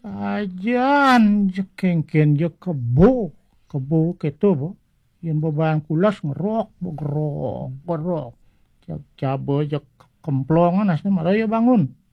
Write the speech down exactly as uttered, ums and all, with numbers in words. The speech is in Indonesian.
Sajan jekengken je kebo, kebo keto bo. Yen beban kulas ngerok, gerok, gerok. Cak cabe je kemplongan asnya malah ya bangun.